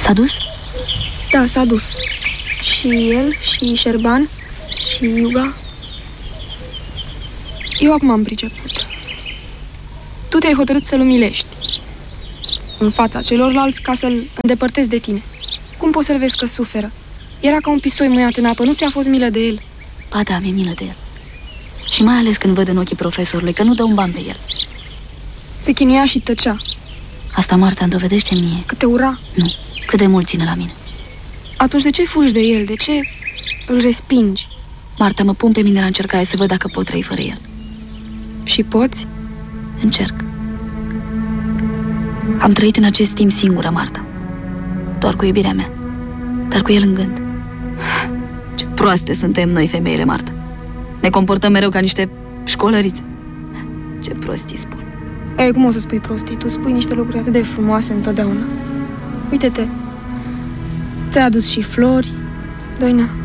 S-a dus? Da, s-a dus. Și el, și Șerban, și Iuga. Eu acum am priceput. Tu te-ai hotărât să-l umilești în fața celorlalți ca să-l îndepărtezi de tine. Cum poți să-l vezi că suferă? Era ca un pisoi muiat în apă, nu ți-a fost milă de el? Ba da, mi-e milă de el. Și mai ales când văd în ochii profesorului că nu dă un ban pe el. Se chinuia și tăcea. Asta, Marta, îmi dovedește mie că te ura. Nu, cât de mult ține la mine. Atunci de ce fugi de el? De ce îl respingi? Marta, mă pun pe mine la încercare să văd dacă pot trăi fără el. Și poți? Încerc. Am trăit în acest timp singură, Marta. Doar cu iubirea mea. Dar cu el în gând. Ce proaste suntem noi, femeile, Marta. Ne comportăm mereu ca niște școlărițe. Ce prostii spun. Ei, cum o să spui prostii? Tu spui niște lucruri atât de frumoase întotdeauna. Uite-te. Ți-a adus și flori, Doina.